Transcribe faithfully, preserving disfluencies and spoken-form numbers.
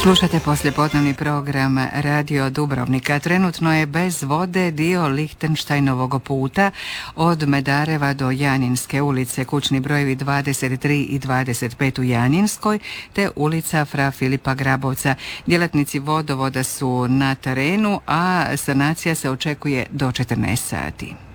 Slušate poslijepodnevni program Radio Dubrovnika. Trenutno je bez vode dio Lihtenštajnovog puta od Medareva do Janinske ulice, kućni brojevi dvadeset tri i dvadeset pet u Janinskoj, te ulica Fra Filipa Grabovca. Djelatnici vodovoda su na terenu, a sanacija se očekuje do četrnaest sati.